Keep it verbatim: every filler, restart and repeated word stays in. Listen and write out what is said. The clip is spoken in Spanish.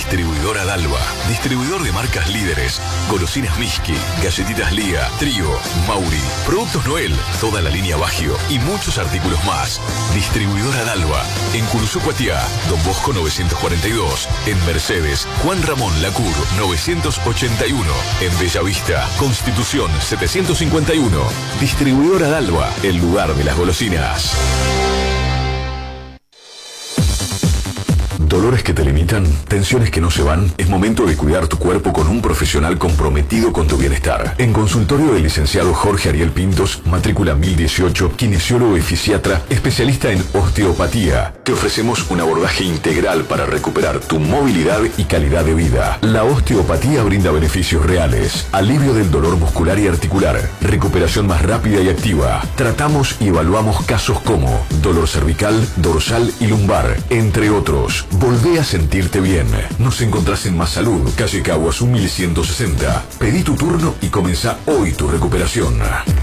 Distribuidora Dalva. Distribuidor de marcas líderes. Golosinas Miski, Galletitas Lía, Trío, Mauri, Productos Noel, toda la línea Bagio y muchos artículos más. Distribuidora Dalva. En Curuzú, Cuatiá, Don Bosco novecientos cuarenta y dos. En Mercedes, Juan Ramón Lacur novecientos ochenta y uno. En Bellavista, Constitución setecientos cincuenta y uno. Distribuidora Dalva, el lugar de las golosinas. ¿Dolores que te limitan? ¿Tensiones que no se van? Es momento de cuidar tu cuerpo con un profesional comprometido con tu bienestar. En consultorio del licenciado Jorge Ariel Pintos, matrícula mil dieciocho, kinesiólogo y fisiatra, especialista en osteopatía. Te ofrecemos un abordaje integral para recuperar tu movilidad y calidad de vida. La osteopatía brinda beneficios reales: alivio del dolor muscular y articular, recuperación más rápida y activa. Tratamos y evaluamos casos como dolor cervical, dorsal y lumbar, entre otros. Volvé a sentirte bien. Nos encontrás en Más Salud, calle Caguazú mil ciento sesenta. Pedí tu turno y comenzá hoy tu recuperación.